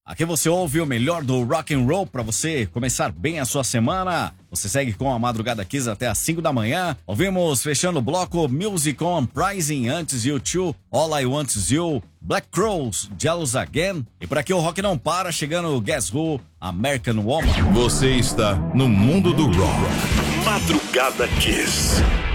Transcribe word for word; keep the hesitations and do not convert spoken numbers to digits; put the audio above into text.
Aqui você ouve o melhor do rock and roll para você começar bem a sua semana. Você segue com a Madrugada Kiss até às cinco da manhã. Ouvimos fechando o bloco Music on Uprising, antes U dois, All I Want Is You, Black Crowes, Jealous Again. E por aqui o rock não para, chegando Guess Who, American Woman. Você está no mundo do rock. Madrugada Kiss.